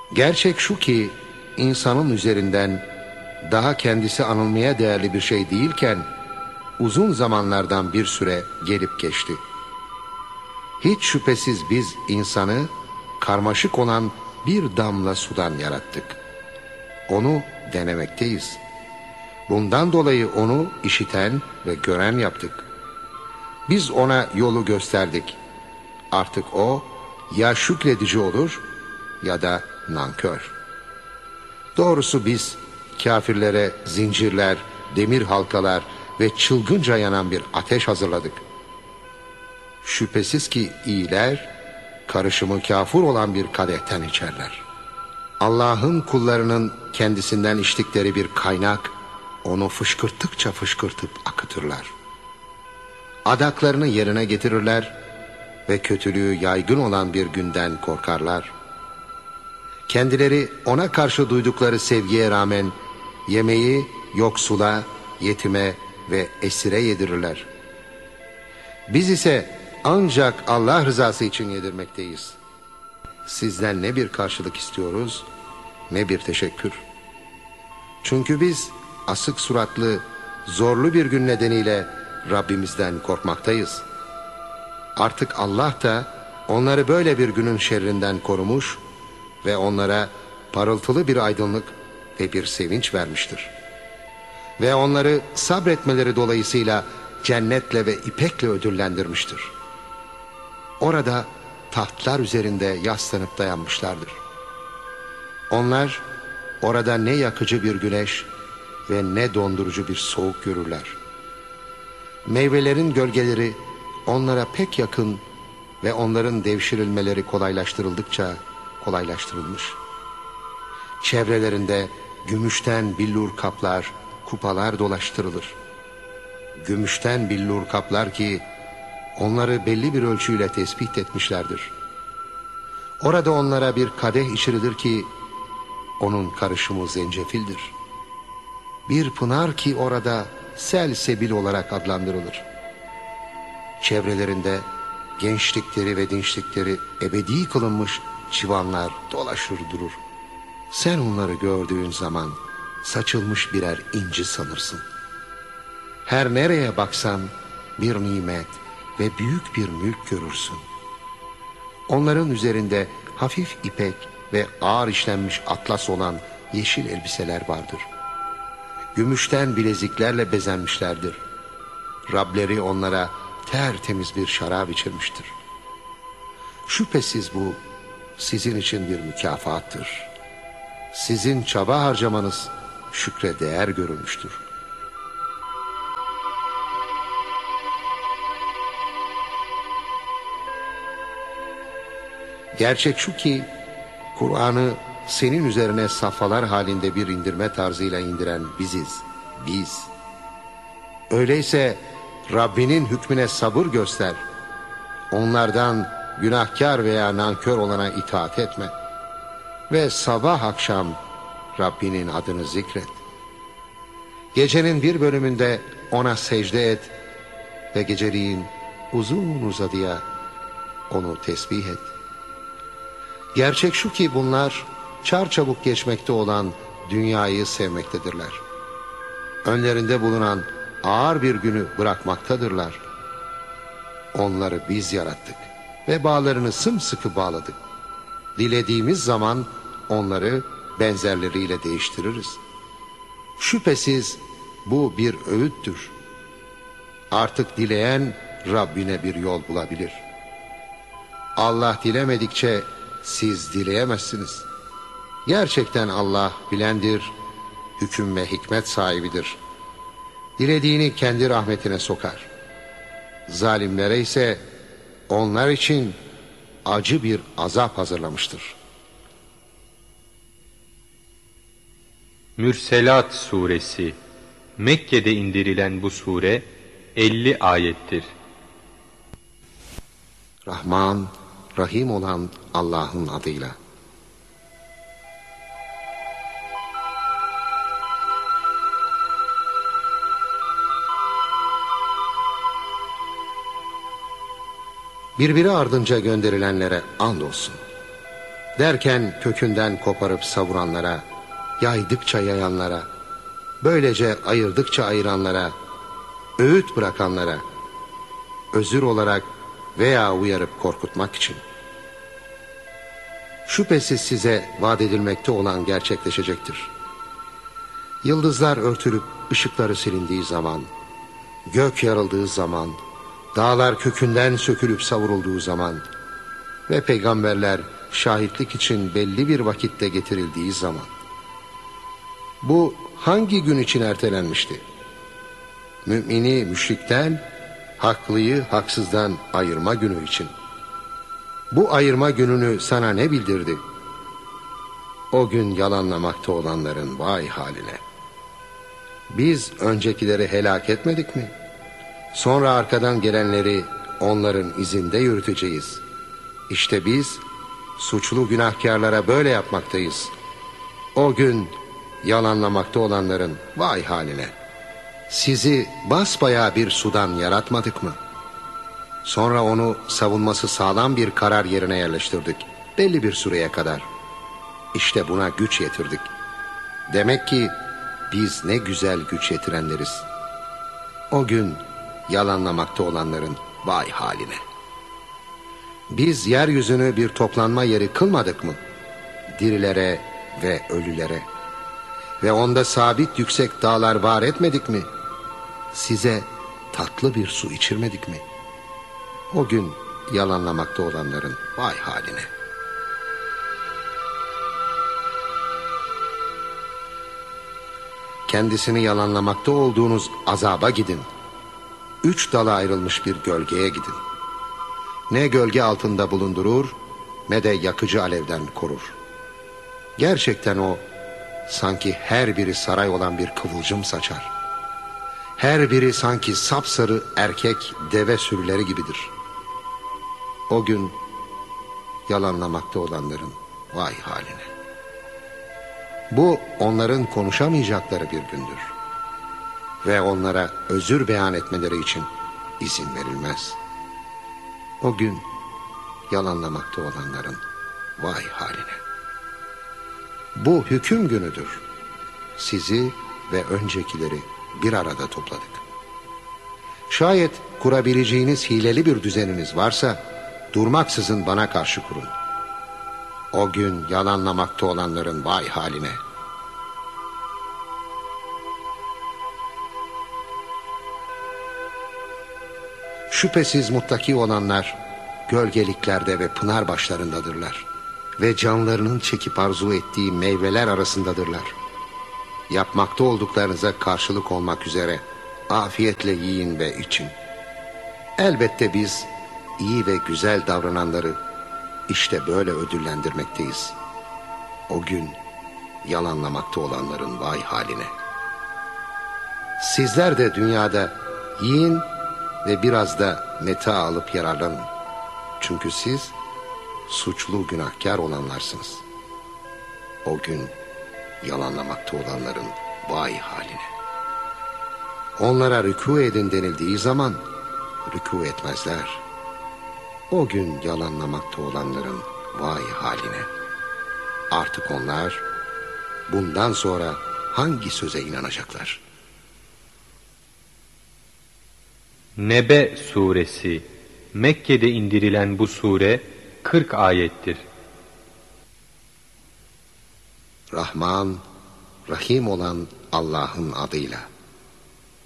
Gerçek şu ki insanın üzerinden daha kendisi anılmaya değerli bir şey değilken uzun zamanlardan bir süre gelip geçti. Hiç şüphesiz biz insanı karmaşık olan bir damla sudan yarattık. Onu denemekteyiz. Bundan dolayı onu işiten ve gören yaptık. Biz ona yolu gösterdik. Artık o ya şükredici olur ya da nankör. Doğrusu biz kafirlere zincirler, demir halkalar ve çılgınca yanan bir ateş hazırladık. Şüphesiz ki iyiler karışımı kafur olan bir kadehten içerler. Allah'ın kullarının kendisinden içtikleri bir kaynak, onu fışkırttıkça fışkırtıp akıtırlar. Adaklarını yerine getirirler ve kötülüğü yaygın olan bir günden korkarlar. Kendileri ona karşı duydukları sevgiye rağmen yemeği yoksula, yetime ve esire yedirirler. Biz ise ancak Allah rızası için yedirmekteyiz. Sizden ne bir karşılık istiyoruz ne bir teşekkür. Çünkü biz asık suratlı, zorlu bir gün nedeniyle Rabbimizden korkmaktayız. Artık Allah da onları böyle bir günün şerrinden korumuş ve onlara parıltılı bir aydınlık ve bir sevinç vermiştir. Ve onları sabretmeleri dolayısıyla cennetle ve ipekle ödüllendirmiştir. Orada tahtlar üzerinde yaslanıp dayanmışlardır. Onlar orada ne yakıcı bir güneş ve ne dondurucu bir soğuk görürler. Meyvelerin gölgeleri onlara pek yakın ve onların devşirilmeleri kolaylaştırıldıkça kolaylaştırılmış. Çevrelerinde gümüşten billur kaplar, kupalar dolaştırılır. Gümüşten billur kaplar ki onları belli bir ölçüyle tespit etmişlerdir. Orada onlara bir kadeh içirilir ki onun karışımı zencefildir. Bir pınar ki orada selsebil olarak adlandırılır. Çevrelerinde gençlikleri ve dinçlikleri ebedi kılınmış çıvanlar dolaşır durur. Sen onları gördüğün zaman saçılmış birer inci sanırsın. Her nereye baksan bir nimet ve büyük bir mülk görürsün. Onların üzerinde hafif ipek ve ağır işlenmiş atlas olan yeşil elbiseler vardır. Gümüşten bileziklerle bezenmişlerdir. Rableri onlara tertemiz bir şarap içirmiştir. Şüphesiz bu sizin için bir mükafattır. Sizin çaba harcamanız şükre değer görülmüştür. Gerçek şu ki Kur'an'ı senin üzerine safhalar halinde bir indirme tarzıyla indiren biziz, biz. Öyleyse Rabbinin hükmüne sabır göster. Onlardan günahkar veya nankör olana itaat etme. Ve sabah akşam Rabbinin adını zikret. Gecenin bir bölümünde ona secde et ve geceliğin uzun uzadıya onu tesbih et. Gerçek şu ki bunlar çarçabuk geçmekte olan dünyayı sevmektedirler. Önlerinde bulunan ağır bir günü bırakmaktadırlar. Onları biz yarattık ve bağlarını sımsıkı bağladık. Dilediğimiz zaman onları benzerleriyle değiştiririz. Şüphesiz bu bir öğüttür. Artık dileyen Rabbine bir yol bulabilir. Allah dilemedikçe siz dileyemezsiniz. Gerçekten Allah bilendir, hüküm ve hikmet sahibidir. Dilediğini kendi rahmetine sokar. Zalimlere ise onlar için acı bir azap hazırlamıştır. Mürselat Suresi Mekke'de indirilen bu sure 50 ayettir. Rahman, Rahim olan Allah'ın adıyla. Birbiri ardınca gönderilenlere andolsun. Derken kökünden koparıp savuranlara, yaydıkça yayanlara, böylece ayırdıkça ayıranlara, öğüt bırakanlara, özür olarak veya uyarıp korkutmak için. Şüphesiz size vaat edilmekte olan gerçekleşecektir. Yıldızlar örtülüp ışıkları silindiği zaman, gök yarıldığı zaman, dağlar kökünden sökülüp savrulduğu zaman ve peygamberler şahitlik için belli bir vakitte getirildiği zaman. Bu hangi gün için ertelenmişti? Mümini müşrikten, haklıyı haksızdan ayırma günü için. Bu ayırma gününü sana ne bildirdi? O gün yalanlamakta olanların vay haline. Biz öncekileri helak etmedik mi? Sonra arkadan gelenleri onların izinde yürüteceğiz. İşte biz suçlu günahkarlara böyle yapmaktayız. O gün yalanlamakta olanların vay haline. Sizi basbayağı bir sudan yaratmadık mı? Sonra onu savunması sağlam bir karar yerine yerleştirdik. Belli bir süreye kadar. İşte buna güç yetirdik. Demek ki biz ne güzel güç yetirenleriz. O gün yalanlamakta olanların vay haline. Biz yeryüzünü bir toplanma yeri kılmadık mı? Dirilere ve ölülere. Ve onda sabit yüksek dağlar var etmedik mi? Size tatlı bir su içirmedik mi? O gün yalanlamakta olanların vay haline. Kendisini yalanlamakta olduğunuz azaba gidin. 3 dala ayrılmış bir gölgeye gidin. Ne gölge altında bulundurur, ne de yakıcı alevden korur. Gerçekten o, sanki her biri saray olan bir kıvılcım saçar. Her biri sanki sapsarı erkek deve sürüleri gibidir. O gün yalanlamakta olanların vay haline. Bu onların konuşamayacakları bir gündür. Ve onlara özür beyan etmeleri için izin verilmez. O gün yalanlamakta olanların vay haline. Bu hüküm günüdür. Sizi ve öncekileri bir arada topladık. Şayet kurabileceğiniz hileli bir düzeniniz varsa durmaksızın bana karşı kurun. O gün yalanlamakta olanların vay haline. Şüphesiz muttaki olanlar gölgeliklerde ve pınar başlarındadırlar ve canlarının çekip arzu ettiği meyveler arasındadırlar. Yapmakta olduklarınıza karşılık olmak üzere afiyetle yiyin ve için. Elbette biz iyi ve güzel davrananları işte böyle ödüllendirmekteyiz. O gün yalanlamakta olanların vay haline. Sizler de dünyada yiyin ve biraz da meta alıp yararlanın. Çünkü siz suçlu günahkar olanlarsınız. O gün yalanlamakta olanların vay haline. Onlara rükû edin denildiği zaman rükû etmezler. O gün yalanlamakta olanların vay haline. Artık onlar bundan sonra hangi söze inanacaklar? Nebe suresi, Mekke'de indirilen bu sure 40 ayettir. Rahman, Rahim olan Allah'ın adıyla.